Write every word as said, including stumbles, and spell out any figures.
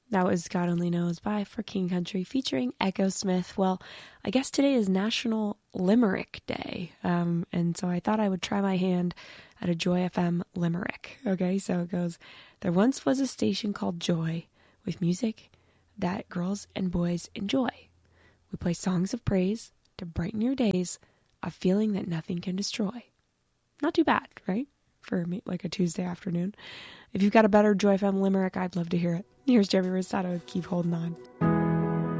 That was God Only Knows by For King Country featuring Echo Smith. Well, I guess today is National Limerick Day, um, and so I thought I would try my hand at a Joy F M limerick. Okay, so it goes, there once was a station called Joy with music that girls and boys enjoy. We play songs of praise to brighten your days, a feeling that nothing can destroy. Not too bad, right? For me, like a Tuesday afternoon. If you've got a better Joy F M limerick, I'd love to hear it. Here's Jeremy Rosado with Keep Holding On.